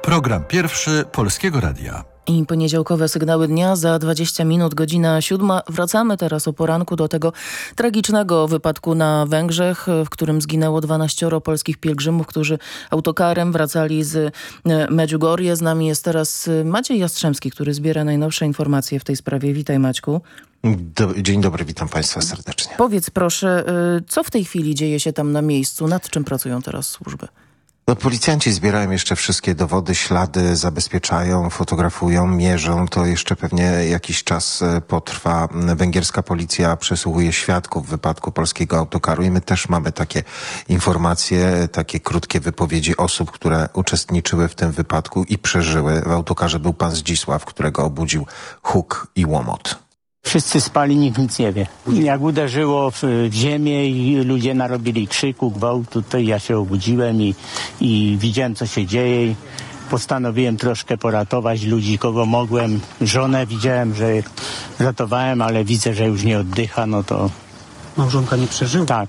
Program pierwszy Polskiego Radia. I poniedziałkowe sygnały dnia za 20 minut, godzina 7. Wracamy teraz o poranku do tego tragicznego wypadku na Węgrzech, w którym zginęło 12 polskich pielgrzymów, którzy autokarem wracali z Medjugorje. Z nami jest teraz Maciej Jastrzębski, który zbiera najnowsze informacje w tej sprawie. Witaj, Maćku. Dzień dobry, witam Państwa serdecznie. Powiedz proszę, co w tej chwili dzieje się tam na miejscu? Nad czym pracują teraz służby? Policjanci zbierają jeszcze wszystkie dowody, ślady, zabezpieczają, fotografują, mierzą. To jeszcze pewnie jakiś czas potrwa. Węgierska policja przesłuchuje świadków wypadku polskiego autokaru i my też mamy takie informacje, takie krótkie wypowiedzi osób, które uczestniczyły w tym wypadku i przeżyły. W autokarze był pan Zdzisław, którego obudził huk i łomot. Wszyscy spali, nikt nic nie wie. Jak uderzyło w ziemię i ludzie narobili krzyku, gwałtu, to ja się obudziłem i widziałem, co się dzieje. I postanowiłem troszkę poratować ludzi, kogo mogłem. Żonę widziałem, że ratowałem, ale widzę, że już nie oddycha, no to... Małżonka nie przeżyła? Tak.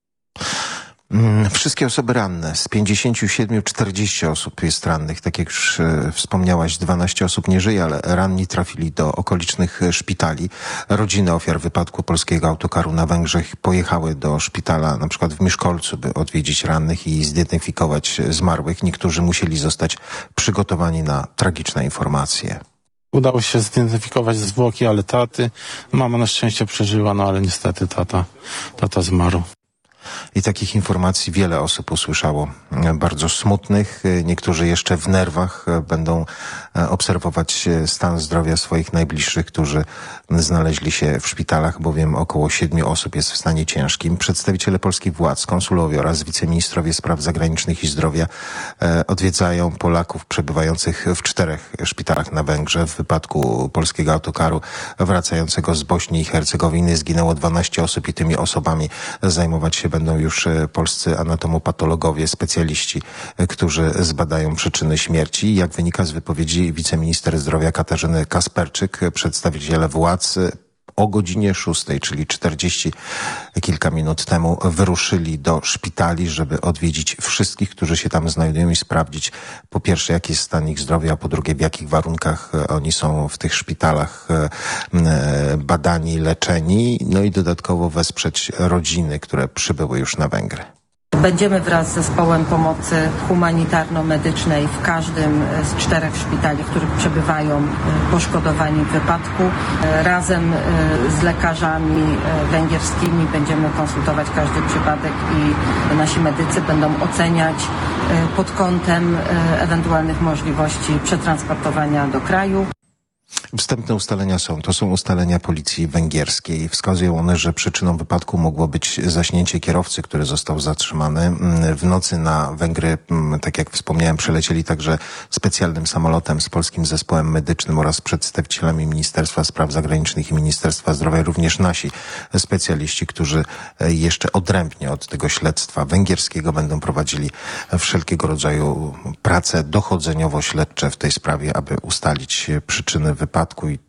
Wszystkie osoby ranne, z 57 40 osób jest rannych. Tak jak już wspomniałaś, 12 osób nie żyje, ale ranni trafili do okolicznych szpitali. Rodziny ofiar wypadku polskiego autokaru na Węgrzech pojechały do szpitala, na przykład w Miszkolcu, by odwiedzić rannych i zidentyfikować zmarłych. Niektórzy musieli zostać przygotowani na tragiczne informacje. Udało się zidentyfikować zwłoki, ale taty. Mama na szczęście przeżyła, no ale niestety tata zmarł. I takich informacji wiele osób usłyszało, bardzo smutnych. Niektórzy jeszcze w nerwach będą obserwować stan zdrowia swoich najbliższych, którzy znaleźli się w szpitalach, bowiem około 7 osób jest w stanie ciężkim. Przedstawiciele polskich władz, konsulowie oraz wiceministrowie spraw zagranicznych i zdrowia odwiedzają Polaków przebywających w 4 szpitalach na Węgrzech. W wypadku polskiego autokaru wracającego z Bośni i Hercegowiny zginęło 12 osób i tymi osobami zajmować się będą już polscy anatomopatologowie, specjaliści, którzy zbadają przyczyny śmierci. Jak wynika z wypowiedzi wiceminister zdrowia Katarzyny Kasperczyk, przedstawiciele władz o godzinie 6, czyli 40 kilka minut temu, wyruszyli do szpitali, żeby odwiedzić wszystkich, którzy się tam znajdują i sprawdzić, po pierwsze, jaki jest stan ich zdrowia, a po drugie, w jakich warunkach oni są w tych szpitalach badani, leczeni, no i dodatkowo wesprzeć rodziny, które przybyły już na Węgry. Będziemy wraz z zespołem pomocy humanitarno-medycznej w każdym z 4 szpitali, w których przebywają poszkodowani w wypadku. Razem z lekarzami węgierskimi będziemy konsultować każdy przypadek i nasi medycy będą oceniać pod kątem ewentualnych możliwości przetransportowania do kraju. Wstępne ustalenia to są ustalenia policji węgierskiej. Wskazują one, że przyczyną wypadku mogło być zaśnięcie kierowcy, który został zatrzymany. W nocy na Węgry, tak jak wspomniałem, przylecieli także specjalnym samolotem z polskim zespołem medycznym oraz przedstawicielami Ministerstwa Spraw Zagranicznych i Ministerstwa Zdrowia, również nasi specjaliści, którzy jeszcze odrębnie od tego śledztwa węgierskiego będą prowadzili wszelkiego rodzaju prace dochodzeniowo-śledcze w tej sprawie, aby ustalić przyczyny wypadku i